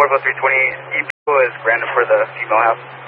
Protocol 320, EP is random for the female half.